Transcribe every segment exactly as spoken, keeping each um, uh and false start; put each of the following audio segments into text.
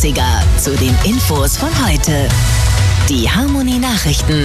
achtziger zu den Infos von heute. Die Harmony Nachrichten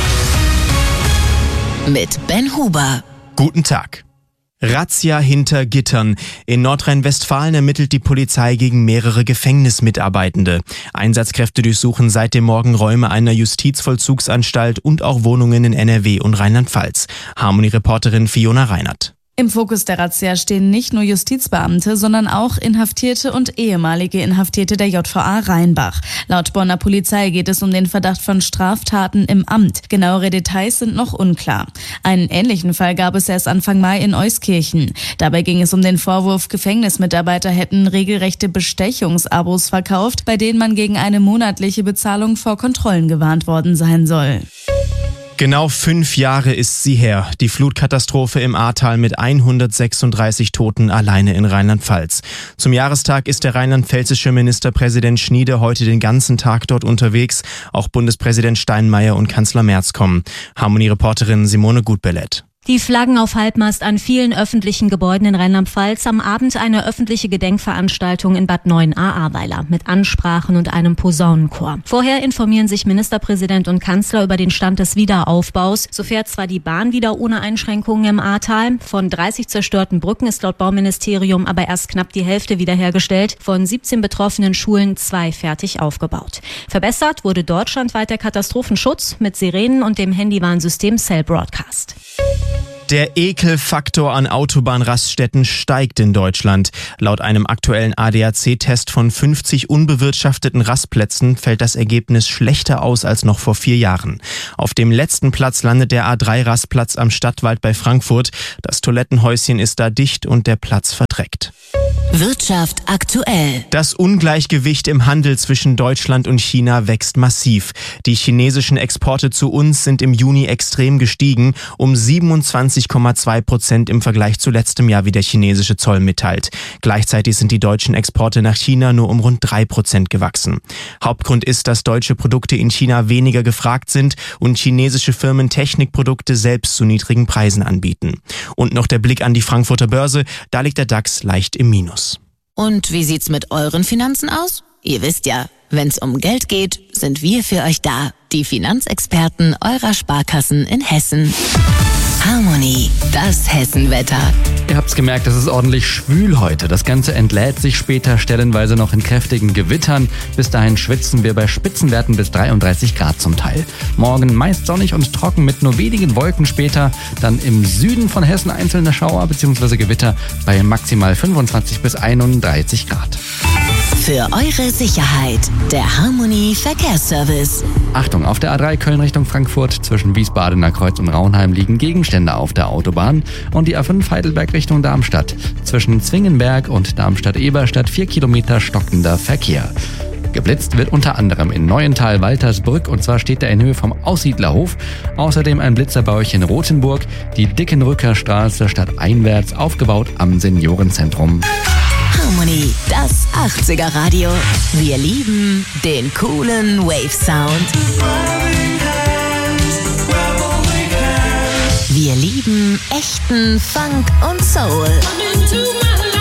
mit Ben Huber. Guten Tag. Razzia hinter Gittern. In Nordrhein-Westfalen ermittelt die Polizei gegen mehrere Gefängnismitarbeitende. Einsatzkräfte durchsuchen seit dem Morgen Räume einer Justizvollzugsanstalt und auch Wohnungen in N R W und Rheinland-Pfalz. Harmony-Reporterin Fiona Reinert. Im Fokus der Razzia stehen nicht nur Justizbeamte, sondern auch Inhaftierte und ehemalige Inhaftierte der J V A Rheinbach. Laut Bonner Polizei geht es um den Verdacht von Straftaten im Amt. Genauere Details sind noch unklar. Einen ähnlichen Fall gab es erst Anfang Mai in Euskirchen. Dabei ging es um den Vorwurf, Gefängnismitarbeiter hätten regelrechte Bestechungsabos verkauft, bei denen man gegen eine monatliche Bezahlung vor Kontrollen gewarnt worden sein soll. Genau fünf Jahre ist sie her, die Flutkatastrophe im Ahrtal mit hundertsechsunddreißig Toten alleine in Rheinland-Pfalz. Zum Jahrestag ist der rheinland-pfälzische Ministerpräsident Schniede heute den ganzen Tag dort unterwegs. Auch Bundespräsident Steinmeier und Kanzler Merz kommen. Harmony-Reporterin Simone Gutbellett. Die Flaggen auf Halbmast an vielen öffentlichen Gebäuden in Rheinland-Pfalz, am Abend eine öffentliche Gedenkveranstaltung in Bad Neuenahr-Ahrweiler mit Ansprachen und einem Posaunenchor. Vorher informieren sich Ministerpräsident und Kanzler über den Stand des Wiederaufbaus. So fährt zwar die Bahn wieder ohne Einschränkungen im Ahrtal. Von dreißig zerstörten Brücken ist laut Bauministerium aber erst knapp die Hälfte wiederhergestellt. Von siebzehn betroffenen Schulen zwei fertig aufgebaut. Verbessert wurde deutschlandweit der Katastrophenschutz mit Sirenen und dem Handywarnsystem Cell Broadcast. Der Ekelfaktor an Autobahnraststätten steigt in Deutschland. Laut einem aktuellen A D A C-Test von fünfzig unbewirtschafteten Rastplätzen fällt das Ergebnis schlechter aus als noch vor vier Jahren. Auf dem letzten Platz landet der A drei Rastplatz am Stadtwald bei Frankfurt. Das Toilettenhäuschen ist da dicht und der Platz verdreckt. Wirtschaft aktuell. Das Ungleichgewicht im Handel zwischen Deutschland und China wächst massiv. Die chinesischen Exporte zu uns sind im Juni extrem gestiegen, um siebenundzwanzig Komma zwei Prozent im Vergleich zu letztem Jahr, wie der chinesische Zoll mitteilt. Gleichzeitig sind die deutschen Exporte nach China nur um rund drei Prozent gewachsen. Hauptgrund ist, dass deutsche Produkte in China weniger gefragt sind und chinesische Firmen Technikprodukte selbst zu niedrigen Preisen anbieten. Und noch der Blick an die Frankfurter Börse, da liegt der DAX leicht im Minus. Und wie sieht's mit euren Finanzen aus? Ihr wisst ja, wenn's um Geld geht, sind wir für euch da. Die Finanzexperten eurer Sparkassen in Hessen. Harmony, das Hessenwetter. Ihr habt's gemerkt, es ist ordentlich schwül heute. Das Ganze entlädt sich später stellenweise noch in kräftigen Gewittern. Bis dahin schwitzen wir bei Spitzenwerten bis dreiunddreißig Grad zum Teil. Morgen meist sonnig und trocken mit nur wenigen Wolken später. Dann im Süden von Hessen einzelne Schauer bzw. Gewitter bei maximal fünfundzwanzig bis einunddreißig Grad. Für eure Sicherheit, der Harmony Verkehrsservice. Achtung, auf der A drei Köln Richtung Frankfurt zwischen Wiesbadener Kreuz und Raunheim liegen Gegenstände auf der Autobahn und die A fünf Heidelberg Richtung Darmstadt. Zwischen Zwingenberg und Darmstadt-Eberstadt vier Kilometer stockender Verkehr. Geblitzt wird unter anderem in Neuental-Waltersbrück und zwar steht er in Höhe vom Aussiedlerhof. Außerdem ein Blitzer bei euch in Rothenburg, die Dickenrücker Straße stadteinwärts aufgebaut am Seniorenzentrum. Harmony, das achtziger Radio. Wir lieben den coolen Wave-Sound. Wir lieben echten Funk und Soul.